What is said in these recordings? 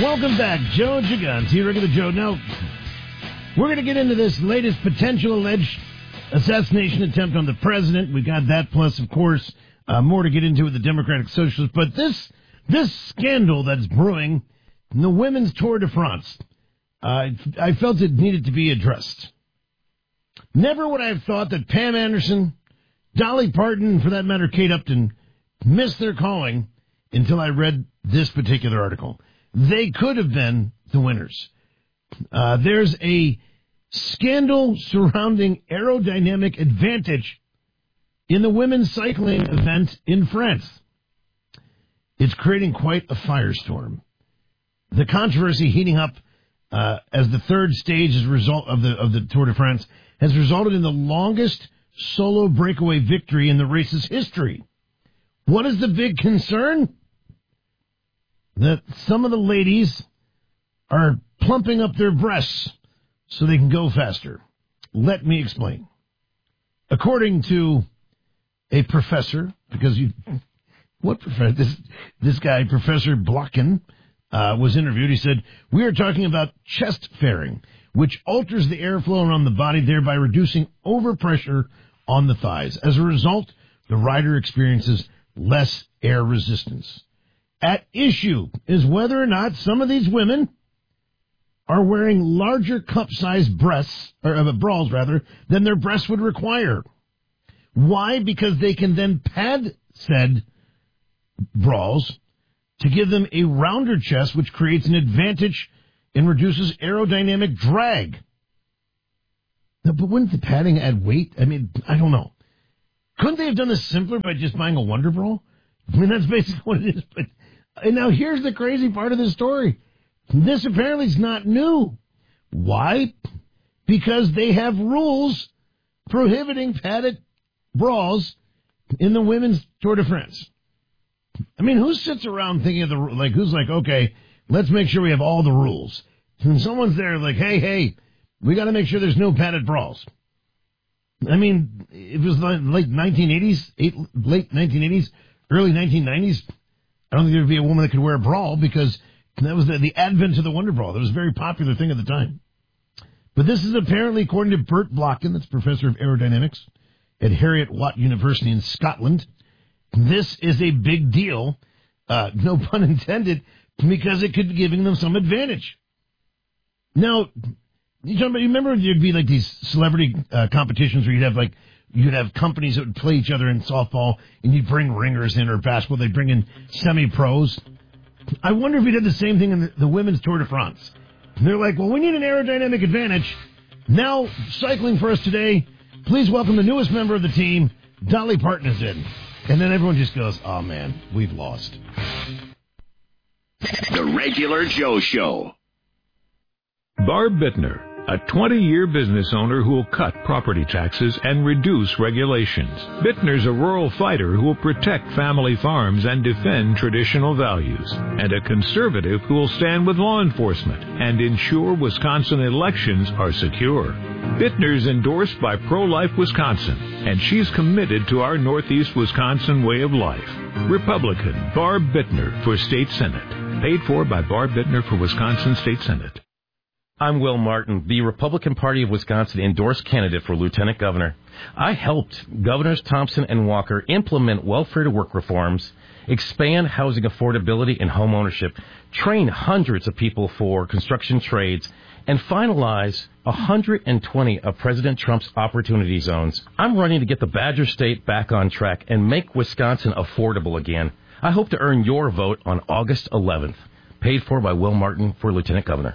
Welcome back, Joe Gigante here, Regular Joe. Now, we're going to get into this latest potential alleged assassination attempt on the president. We got that, plus, of course, more to get into with the Democratic Socialists. But this scandal that's brewing in the women's Tour de France, I felt it needed to be addressed. Never would I have thought that Pam Anderson, Dolly Parton, and for that matter, Kate Upton, missed their calling until I read this particular article. They could have been the winners. There's a scandal surrounding aerodynamic advantage in the women's cycling event in France. It's creating quite a firestorm. The controversy heating up as the third stage as a result of the Tour de France has resulted in the longest solo breakaway victory in the race's history. What is the big concern? That some of the ladies are plumping up their breasts so they can go faster. Let me explain. According to a professor, what professor? This guy, Professor Blocken, was interviewed. He said, "We are talking about chest fairing, which alters the airflow around the body, thereby reducing overpressure on the thighs. As a result, the rider experiences less air resistance. At issue is whether or not some of these women are wearing larger cup-sized breasts, or bras rather, than their breasts would require. Why? Because they can then pad said bras to give them a rounder chest, which creates an advantage and reduces aerodynamic drag." Now, but wouldn't the padding add weight? I mean, I don't know. Couldn't they have done this simpler by just buying a Wonder Bra? I mean, that's basically what it is. But and now here's the crazy part of the story. This apparently is not new. Why? Because they have rules prohibiting padded bras in the women's Tour de France. I mean, who sits around thinking of who's like, okay, let's make sure we have all the rules. And someone's there like, hey, we got to make sure there's no padded bras. I mean, it was the late 1980s, early 1990s. I don't think there would be a woman that could wear a bra because that was the advent of the Wonder Bra. That was a very popular thing at the time. But this is apparently, according to Bert Blocken, that's professor of aerodynamics at Heriot-Watt University in Scotland, this is a big deal, no pun intended, because it could be giving them some advantage. Now, you remember there'd be like these celebrity competitions where you'd have companies that would play each other in softball, and you'd bring ringers in, or basketball, they'd bring in semi-pros. I wonder if we did the same thing in the women's Tour de France. And they're like, well, we need an aerodynamic advantage. Now, cycling for us today, please welcome the newest member of the team, Dolly Parton is in. And then everyone just goes, oh, man, we've lost. The Regular Joe Show. Barb Bittner, a 20-year business owner who will cut property taxes and reduce regulations. Bittner's a rural fighter who will protect family farms and defend traditional values, and a conservative who will stand with law enforcement and ensure Wisconsin elections are secure. Bittner's endorsed by Pro-Life Wisconsin, and she's committed to our Northeast Wisconsin way of life. Republican Barb Bittner for State Senate. Paid for by Barb Bittner for Wisconsin State Senate. I'm Will Martin, the Republican Party of Wisconsin endorsed candidate for Lieutenant Governor. I helped Governors Thompson and Walker implement welfare-to-work reforms, expand housing affordability and home ownership, train hundreds of people for construction trades, and finalize 120 of President Trump's opportunity zones. I'm running to get the Badger State back on track and make Wisconsin affordable again. I hope to earn your vote on August 11th. Paid for by Will Martin for Lieutenant Governor.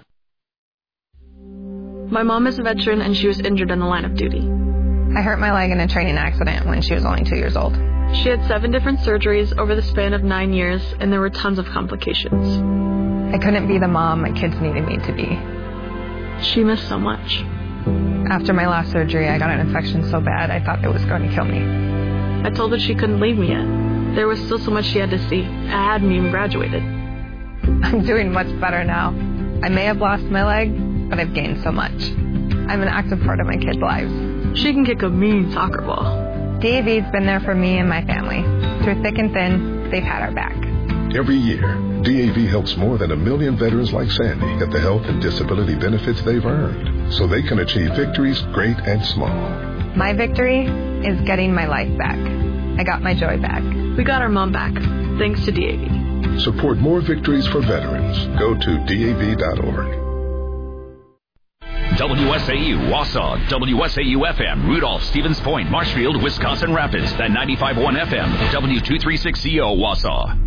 My mom is a veteran, and she was injured in the line of duty. I hurt my leg in a training accident when she was only 2 years old. She had 7 different surgeries over the span of 9 years, and there were tons of complications. I couldn't be the mom my kids needed me to be. She missed so much. After my last surgery, I got an infection so bad I thought it was going to kill me. I told her she couldn't leave me yet. There was still so much she had to see. I hadn't even graduated. I'm doing much better now. I may have lost my leg, but I've gained so much. I'm an active part of my kids' lives. She can kick a mean soccer ball. DAV's been there for me and my family. Through thick and thin, they've had our back. Every year, DAV helps more than 1 million veterans like Sandy get the health and disability benefits they've earned so they can achieve victories great and small. My victory is getting my life back. I got my joy back. We got our mom back, thanks to DAV. Support more victories for veterans. Go to DAV.org. WSAU, Wausau, WSAU-FM, Rudolph, Stevens Point, Marshfield, Wisconsin Rapids, and 95.1 FM, W236CO, Wausau.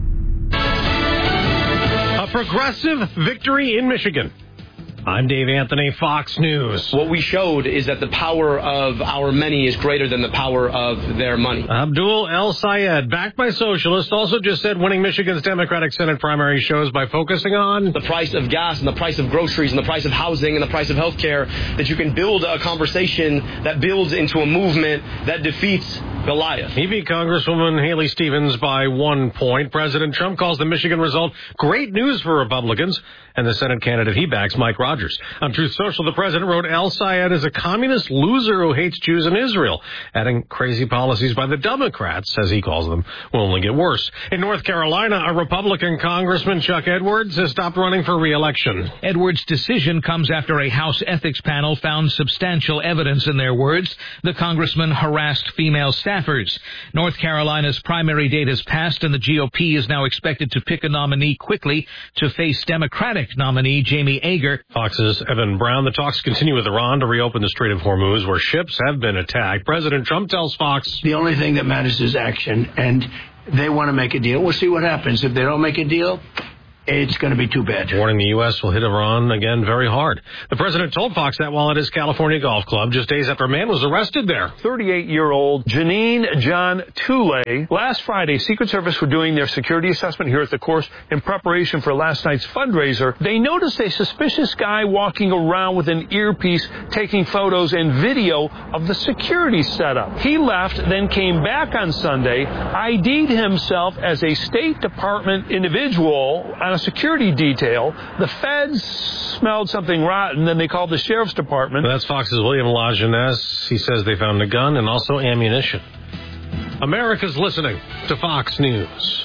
A progressive victory in Michigan. I'm Dave Anthony, Fox News. What we showed is that the power of our many is greater than the power of their money. Abdul El Sayed, backed by socialists, also just said winning Michigan's Democratic Senate primary shows by focusing on the price of gas and the price of groceries and the price of housing and the price of health care, that you can build a conversation that builds into a movement that defeats Goliath. He beat Congresswoman Haley Stevens by 1 point. President Trump calls the Michigan result great news for Republicans, and the Senate candidate he backs, Mike Rogers. On Truth Social, the president wrote El Sayed is a communist loser who hates Jews in Israel, adding crazy policies by the Democrats, as he calls them, will only get worse. In North Carolina, a Republican Congressman, Chuck Edwards, has stopped running for re-election. Edwards' decision comes after a House ethics panel found substantial evidence, in their words, the congressman harassed female staffers. North Carolina's primary date has passed, and the GOP is now expected to pick a nominee quickly to face Democratic nominee Jamie Ager. Fox's Evan Brown. The talks continue with Iran to reopen the Strait of Hormuz, where ships have been attacked. President Trump tells Fox the only thing that matters is action, and they want to make a deal. We'll see what happens. If they don't make a deal, it's going to be too bad. Warning the U.S. will hit Iran again very hard. The president told Fox that while at his California golf club just days after a man was arrested there. 38-year-old Janine John Tooley. Last Friday, Secret Service were doing their security assessment here at the course in preparation for last night's fundraiser. They noticed a suspicious guy walking around with an earpiece, taking photos and video of the security setup. He left, then came back on Sunday, ID'd himself as a State Department individual on a security detail. The feds smelled something rotten, then they called the sheriff's department. That's Fox's William Lajeunesse. He says they found a gun and also ammunition. America's listening to Fox News.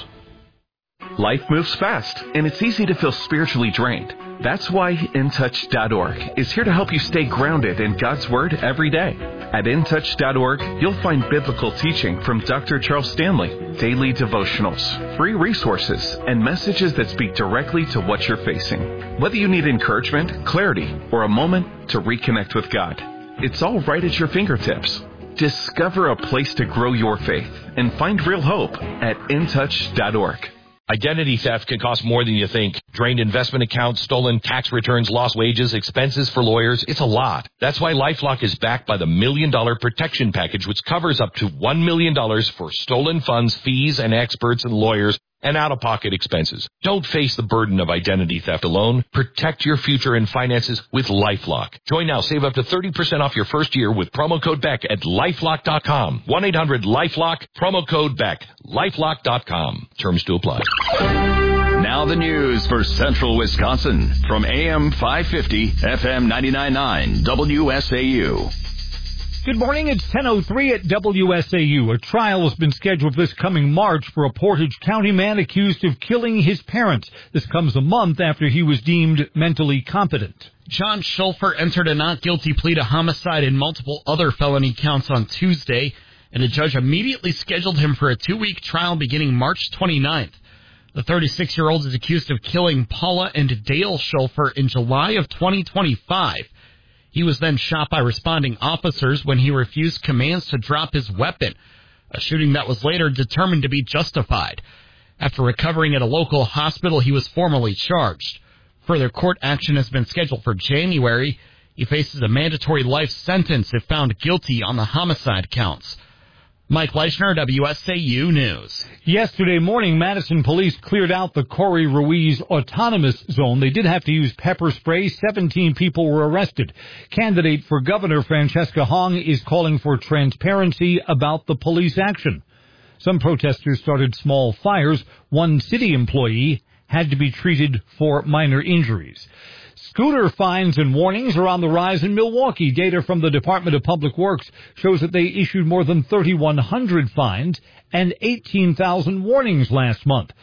Life moves fast, and it's easy to feel spiritually drained. That's why InTouch.org is here to help you stay grounded in God's Word every day. At InTouch.org, you'll find biblical teaching from Dr. Charles Stanley, daily devotionals, free resources, and messages that speak directly to what you're facing. Whether you need encouragement, clarity, or a moment to reconnect with God, it's all right at your fingertips. Discover a place to grow your faith and find real hope at InTouch.org. Identity theft can cost more than you think. Drained investment accounts, stolen tax returns, lost wages, expenses for lawyers. It's a lot. That's why LifeLock is backed by the $1 Million Protection Package, which covers up to $1 million for stolen funds, fees, and experts and lawyers, and out-of-pocket expenses. Don't face the burden of identity theft alone. Protect your future and finances with LifeLock. Join now. Save up to 30% off your first year with promo code BECK at LifeLock.com. 1-800-LifeLock, promo code BECK. LifeLock.com. Terms to apply. Now the news for Central Wisconsin from AM 550, FM 99.9, WSAU. Good morning, it's 10:03 at WSAU. A trial has been scheduled this coming March for a Portage County man accused of killing his parents. This comes a month after he was deemed mentally competent. John Schulfer entered a not guilty plea to homicide and multiple other felony counts on Tuesday, and a judge immediately scheduled him for a 2-week trial beginning March 29th. The 36-year-old is accused of killing Paula and Dale Schulfer in July of 2025. He was then shot by responding officers when he refused commands to drop his weapon, a shooting that was later determined to be justified. After recovering at a local hospital, he was formally charged. Further court action has been scheduled for January. He faces a mandatory life sentence if found guilty on the homicide counts. Mike Leischner, WSAU News. Yesterday morning, Madison police cleared out the Corey Ruiz autonomous zone. They did have to use pepper spray. 17 people were arrested. Candidate for governor Francesca Hong is calling for transparency about the police action. Some protesters started small fires. One city employee had to be treated for minor injuries. Scooter fines and warnings are on the rise in Milwaukee. Data from the Department of Public Works shows that they issued more than 3,100 fines and 18,000 warnings last month.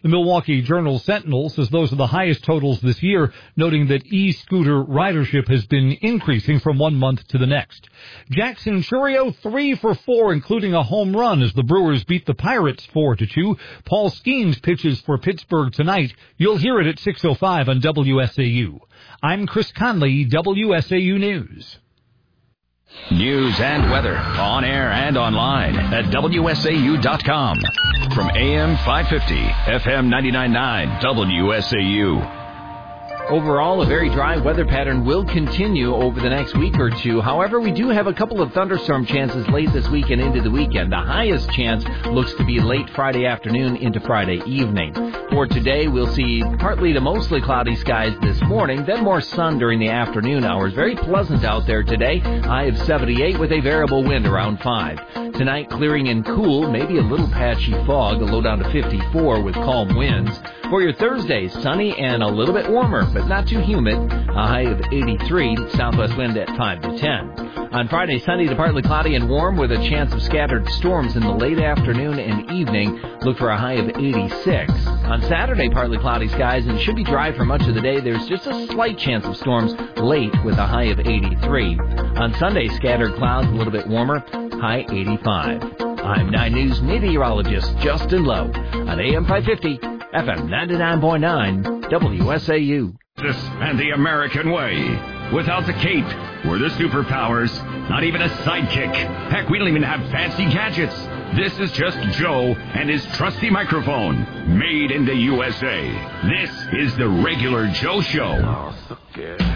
The Milwaukee Journal-Sentinel says those are the highest totals this year, noting that e-scooter ridership has been increasing from one month to the next. Jackson Chourio 3 for 4, including a home run as the Brewers beat the Pirates 4-2. Paul Skeens pitches for Pittsburgh tonight. You'll hear it at 6:05 on WSAU. I'm Chris Conley, WSAU News. News and weather on air and online at WSAU.com. From AM 550, FM 99.9, WSAU. Overall, a very dry weather pattern will continue over the next week or two. However, we do have a couple of thunderstorm chances late this week and into the weekend. The highest chance looks to be late Friday afternoon into Friday evening. For today, we'll see partly to mostly cloudy skies this morning, then more sun during the afternoon hours. Very pleasant out there today. High of 78 with a variable wind around 5. Tonight, clearing and cool, maybe a little patchy fog, a low down to 54 with calm winds. For your Thursday, sunny and a little bit warmer, but not too humid. A high of 83, southwest wind at 5 to 10. On Friday, sunny to partly cloudy and warm with a chance of scattered storms in the late afternoon and evening. Look for a high of 86. On Saturday, partly cloudy skies and should be dry for much of the day. There's just a slight chance of storms late with a high of 83. On Sunday, scattered clouds, a little bit warmer, high 85. I'm 9 News meteorologist Justin Lowe on AM 550, FM 99.9, WSAU. This and the American way. Without the cape or the superpowers, not even a sidekick. Heck, we don't even have fancy gadgets. This is just Joe and his trusty microphone, made in the USA. This is the Regular Joe Show. Oh, so good.